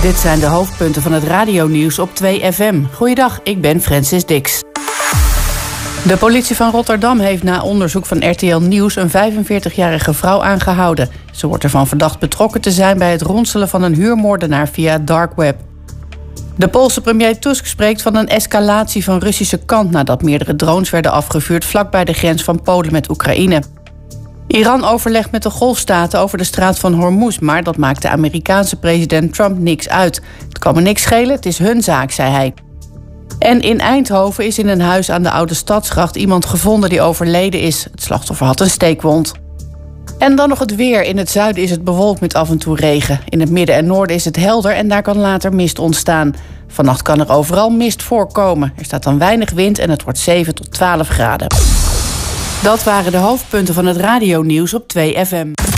Dit zijn de hoofdpunten van het radionieuws op 2FM. Goeiedag, ik ben Francis Dix. De politie van Rotterdam heeft na onderzoek van RTL Nieuws een 45-jarige vrouw aangehouden. Ze wordt ervan verdacht betrokken te zijn bij het ronselen van een huurmoordenaar via het dark web. De Poolse premier Tusk spreekt van een escalatie van Russische kant nadat meerdere drones werden afgevuurd vlakbij de grens van Polen met Oekraïne. Iran overlegt met de golfstaten over de straat van Hormuz, maar dat maakt de Amerikaanse president Trump niks uit. Het kan me niks schelen, het is hun zaak, zei hij. En in Eindhoven is in een huis aan de Oude Stadsgracht iemand gevonden die overleden is. Het slachtoffer had een steekwond. En dan nog het weer. In het zuiden is het bewolkt met af en toe regen. In het midden en noorden is het helder en daar kan later mist ontstaan. Vannacht kan er overal mist voorkomen. Er staat dan weinig wind en het wordt 7 tot 12 graden. Dat waren de hoofdpunten van het radionieuws op 2FM.